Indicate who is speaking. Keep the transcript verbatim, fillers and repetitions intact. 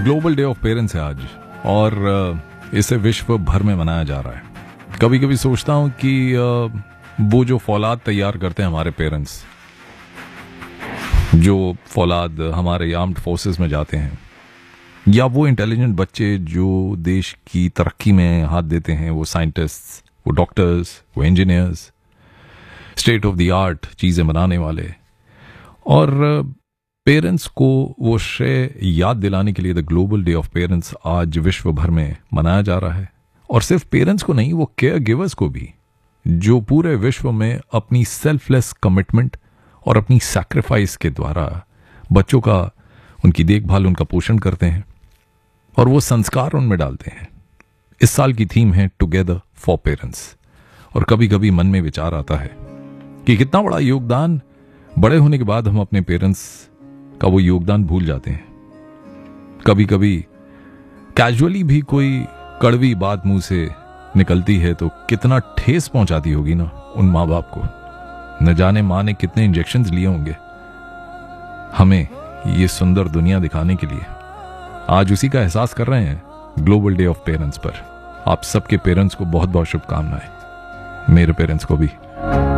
Speaker 1: Global day of parents है आज और इसे विश्व भर में मनाया जा रहा है। कभी कभी सोचता हूं कि वो जो फौलाद तैयार करते हैं हमारे पेरेंट्स, जो फौलाद हमारे आर्म्ड फोर्सेस में जाते हैं, या वो इंटेलिजेंट बच्चे जो देश की तरक्की में हाथ देते हैं, वो साइंटिस्ट्स, वो डॉक्टर्स, वो engineers, state of the art चीज़ें बनाने वाले, और पेरेंट्स को वो श्रेय याद दिलाने के लिए the global day of parents आज विश्व भर में मनाया जा रहा है। और सिर्फ पेरेंट्स को नहीं, वो केयर गिवर्स को भी, जो पूरे विश्व में अपनी सेल्फलेस कमिटमेंट और अपनी सैक्रिफाइस के द्वारा बच्चों का, उनकी देखभाल, उनका पोषण करते हैं और वो संस्कार उनमें डालते हैं। इस साल की थीम है टुगेदर फॉर पेरेंट्स। और कभी कभी मन में विचार आता है कि कितना बड़ा योगदान, बड़े होने के बाद हम अपने पेरेंट्स का वो योगदान भूल जाते हैं। कभी कभी कैजुअली भी कोई कड़वी बात मुंह से निकलती है तो कितना ठेस पहुंचाती होगी ना उन माँ बाप को। न जाने माँ ने कितने इंजेक्शंस लिए होंगे हमें ये सुंदर दुनिया दिखाने के लिए। आज उसी का एहसास कर रहे हैं ग्लोबल डे ऑफ पेरेंट्स पर। आप सबके पेरेंट्स को बहुत बहुत शुभकामनाएं, मेरे पेरेंट्स को भी।